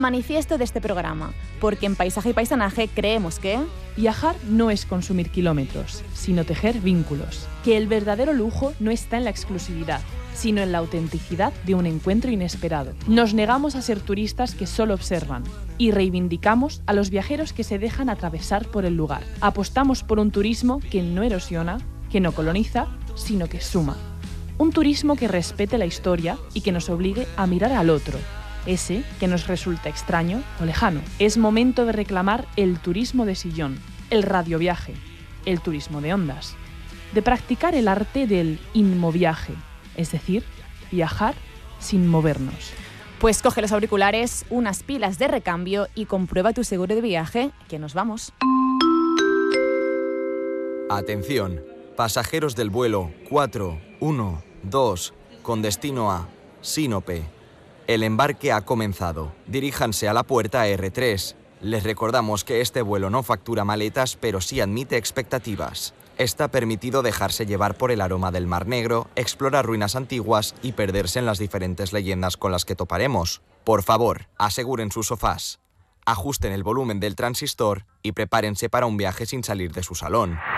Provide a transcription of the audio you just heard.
Manifiesto de este programa, porque en Paisaje y Paisanaje creemos que viajar no es consumir kilómetros, sino tejer vínculos. Que el verdadero lujo no está en la exclusividad, sino en la autenticidad de un encuentro inesperado. Nos negamos a ser turistas que solo observan y reivindicamos a los viajeros que se dejan atravesar por el lugar. Apostamos por un turismo que no erosiona, que no coloniza, sino que suma. Un turismo que respete la historia y que nos obligue a mirar al otro, ese que nos resulta extraño o lejano. Es momento de reclamar el turismo de sillón, el radioviaje, el turismo de ondas, de practicar el arte del inmoviaje, es decir, viajar sin movernos. Pues coge los auriculares, unas pilas de recambio y comprueba tu seguro de viaje, que nos vamos. Atención, pasajeros del vuelo 412 con destino a Sinope. El embarque ha comenzado. Diríjanse a la puerta R3. Les recordamos que este vuelo no factura maletas, pero sí admite expectativas. Está permitido dejarse llevar por el aroma del Mar Negro, explorar ruinas antiguas y perderse en las diferentes leyendas con las que toparemos. Por favor, aseguren sus sofás, ajusten el volumen del transistor y prepárense para un viaje sin salir de su salón.